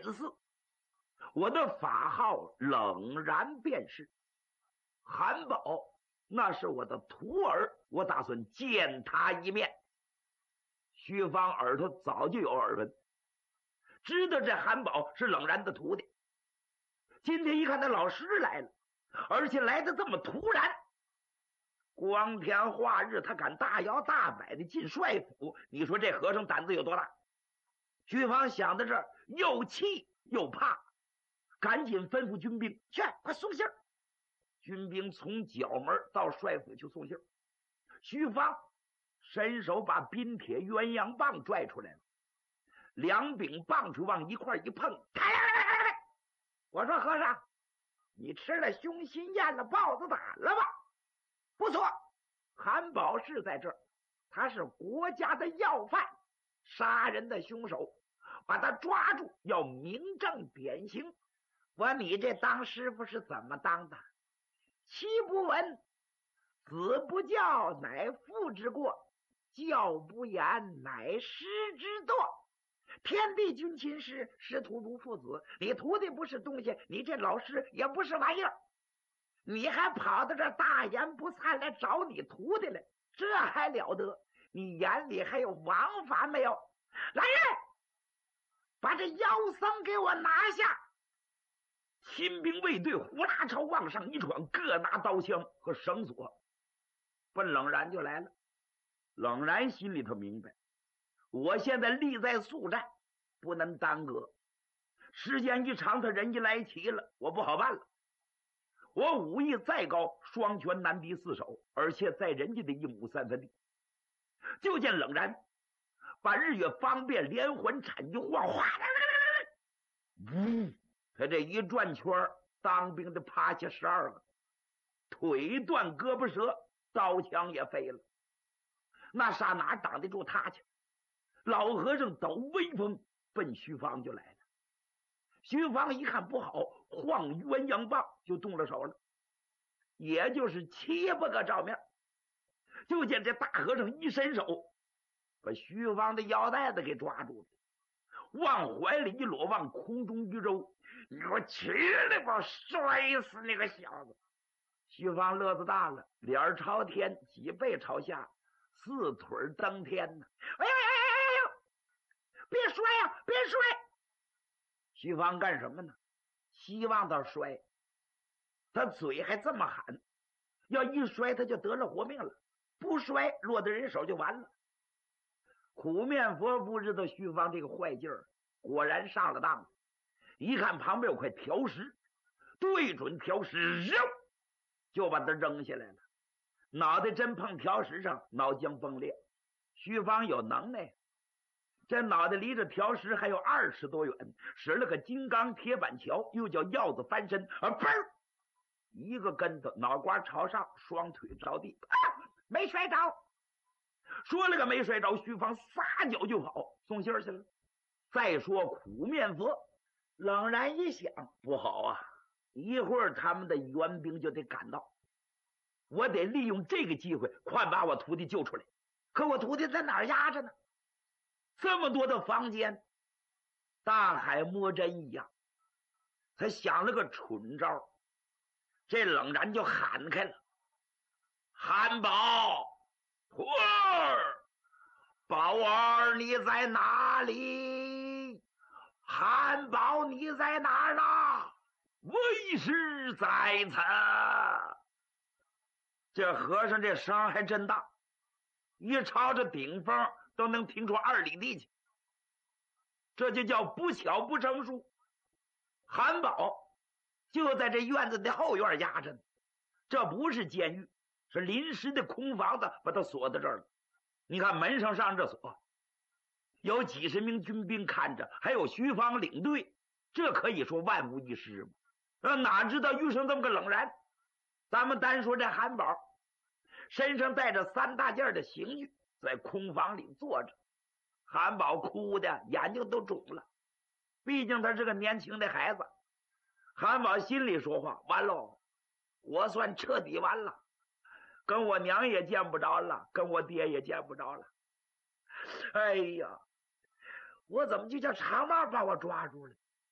隐寺，我的法号冷然便是。韩宝那是我的徒儿，我打算见他一面。徐芳耳朵早就有耳闻，知道这韩宝是冷然的徒弟。今天一看他老师来了，而且来的这么突然，光天化日他敢大摇大摆的进帅府，你说这和尚胆子有多大？徐芳想到这儿，又气又怕，赶紧吩咐军兵去，快送信儿。军兵从角门到帅府去送信儿。徐芳伸手把冰铁鸳鸯棒拽出来了，两柄棒槌往一块一碰，来！我说和尚，你吃了凶心咽了豹子胆了吧？不错，韩宝是在这儿，他是国家的要犯，杀人的凶手，把他抓住，要明正典刑。我你这当师傅是怎么当的？其不闻，子不教，乃父之过；教不严，乃师之惰。天地君亲师，师徒如父子。你徒弟不是东西，你这老师也不是玩意儿，你还跑到这大言不惭来找你徒弟来，这还了得？你眼里还有王法没有？来人，把这妖僧给我拿下！亲兵卫队呼啦朝往上一闯，各拿刀枪和绳索，奔冷然就来了。冷然心里头明白，我现在立在速战，不能耽搁。时间一长，他人一来齐了，我不好办了。我武艺再高，双拳难敌四手，而且在人家的1亩3分地。就见冷然把日月方便连环铲一晃，哗啦啦啦啦，他这一转圈，当兵的趴下12个，腿断胳膊折，刀枪也废了。那刹哪挡得住他去？老和尚抖威风奔徐芳就来了。徐芳一看不好，晃鸳鸯棒就动了手了，也就是7、8个照面。就见这大和尚一伸手，把徐芳的腰带子给抓住了，往怀里一裸，往空中一揉，你给我起来吧，摔死那个小子！徐芳乐子大了，脸朝天，脊背朝下，4腿登天呢！哎呀呀呀呀呀！别摔呀，别摔！徐芳干什么呢？希望他摔，他嘴还这么喊，要一摔他就得了活命了，不摔落到人手就完了。苦面佛不知道徐芳这个坏劲儿，果然上了当了。一看旁边有块条石，对准条石，就把他扔下来了。脑袋真碰条石上，脑浆崩裂。徐芳有能耐，这脑袋离着条石还有20多远，使了个金刚铁板桥，又叫鹞子翻身，砰！一个跟头，脑瓜朝上，双腿着地，没摔着。说了个没摔着，徐芳撒脚就跑，送信儿去了。再说苦面佛，冷然一想，不好啊，一会儿他们的援兵就得赶到，我得利用这个机会快把我徒弟救出来。可我徒弟在哪儿压着呢？这么多的房间，大海摸针一样。他想了个蠢招，这冷然就喊开了：韩宝，徒儿，宝儿你在哪里？韩宝你在哪儿呢？为师在此。这和尚这声还真大，一朝着顶风都能听出2里地去，这就叫不巧不成书。韩宝就在这院子的后院压着呢，这不是监狱，是临时的空房子，把他锁在这儿了。你看门上上着锁，有几十名军兵看着，还有徐芳领队，这可以说万无一失嘛。哪知道遇上这么个冷然。咱们单说这韩宝身上带着3大件的刑具，在空房里坐着。韩宝哭的眼睛都肿了，毕竟他是个年轻的孩子。韩宝心里说话，完喽，我算彻底完了，跟我娘也见不着了，跟我爹也见不着了。哎呀，我怎么就叫长毛把我抓住了？